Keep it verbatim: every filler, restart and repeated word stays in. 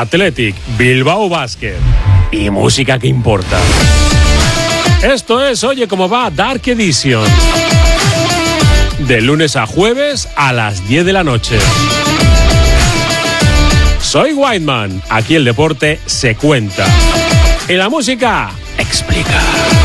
Athletic, Bilbao Basket y música que importa. Esto es Oye Cómo Va Dark Edition. De lunes a jueves a las diez de la noche. Soy Whiteman. Aquí el deporte se cuenta. Y la música explica.